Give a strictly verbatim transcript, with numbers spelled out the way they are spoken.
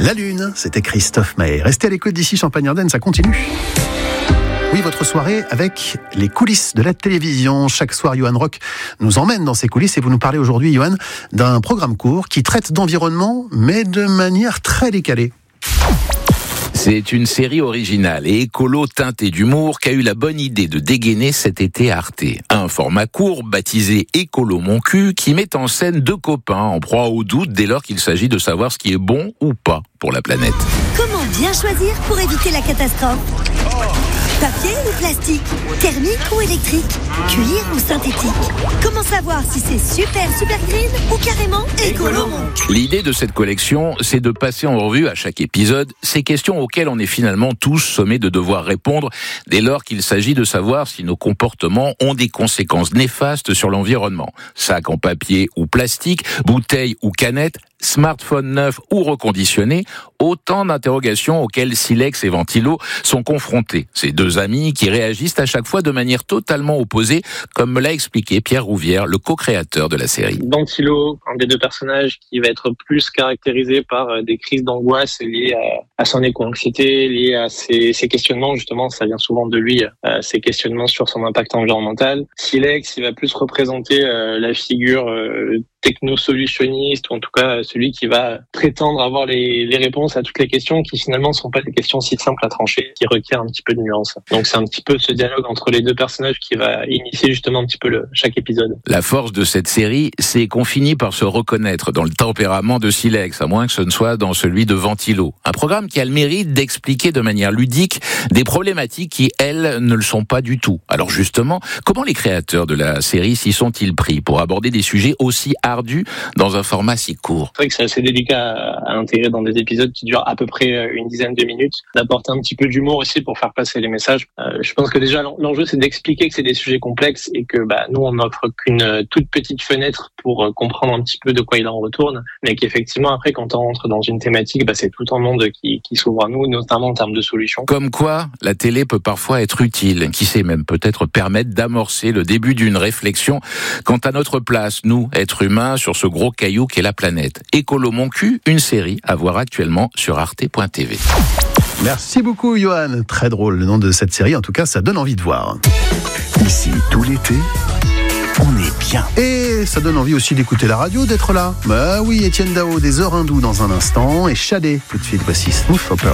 La Lune, c'était Christophe Maé. Restez à l'écoute d'ici Champagne-Ardenne, ça continue. Oui, votre soirée avec les coulisses de la télévision. Chaque soir, Johan Rock nous emmène dans ces coulisses et vous nous parlez aujourd'hui, Johan, d'un programme court qui traite d'environnement, mais de manière très décalée. C'est une série originale et écolo teintée d'humour qu'a eu la bonne idée de dégainer cet été à Arte. Un format court baptisé Écolo Mon Cul qui met en scène deux copains en proie au doute dès lors qu'il s'agit de savoir ce qui est bon ou pas pour la planète. Comment bien choisir pour éviter la catastrophe ? Papier ou plastique ? Thermique ou électrique ? Cuir ou synthétique ? Comment savoir si c'est super super green ou carrément écolo ? L'idée de cette collection, c'est de passer en revue à chaque épisode ces questions auxquelles on est finalement tous sommés de devoir répondre dès lors qu'il s'agit de savoir si nos comportements ont des conséquences néfastes sur l'environnement. Sac en papier ou plastique, bouteille ou canette, smartphone neuf ou reconditionné, autant d'interrogations auxquelles Silex et Ventilo sont confrontés. Ces deux amis qui réagissent à chaque fois de manière totalement opposée, comme me l'a expliqué Pierre Rouvière, le co-créateur de la série. Ventilo, un des deux personnages qui va être plus caractérisé par des crises d'angoisse liées à, à son éco-anxiété, liées à ses, ses questionnements, justement, ça vient souvent de lui, euh, ses questionnements sur son impact environnemental. Silex, il va plus représenter euh, la figure euh, techno-solutionniste, ou en tout cas celui qui va prétendre avoir les, les réponses à toutes les questions qui finalement ne sont pas des questions si simples à trancher, qui requièrent un petit peu de nuance. Donc c'est un petit peu ce dialogue entre les deux personnages qui va initier justement un petit peu le, chaque épisode. La force de cette série, c'est qu'on finit par se reconnaître dans le tempérament de Silex, à moins que ce ne soit dans celui de Ventilo. Un programme qui a le mérite d'expliquer de manière ludique des problématiques qui, elles, ne le sont pas du tout. Alors justement, comment les créateurs de la série s'y sont-ils pris pour aborder des sujets aussi ardus dans un format si court ? C'est vrai que c'est assez délicat à intégrer dans des épisodes qui durent à peu près une dizaine de minutes, d'apporter un petit peu d'humour aussi pour faire passer les messages. Euh, je pense que déjà l'enjeu c'est d'expliquer que c'est des sujets complexes et que bah, nous on n'offre qu'une toute petite fenêtre pour comprendre un petit peu de quoi il en retourne, mais qu'effectivement après quand on rentre dans une thématique, bah, c'est tout un monde qui, qui s'ouvre à nous, notamment en termes de solutions. Comme quoi, la télé peut parfois être utile, qui sait même peut-être permettre d'amorcer le début d'une réflexion quant à notre place, nous, êtres humains, sur ce gros caillou qu'est la planète. Écolo Mon Cul, une série à voir actuellement sur arte point t v. Merci beaucoup, Johan. Très drôle le nom de cette série. En tout cas, ça donne envie de voir. Ici, tout l'été, on est bien. Et ça donne envie aussi d'écouter la radio, d'être là. Bah oui, Étienne Dao, des Heures Hindous dans un instant. Et Shadé, tout de suite, voici Smooth Opera.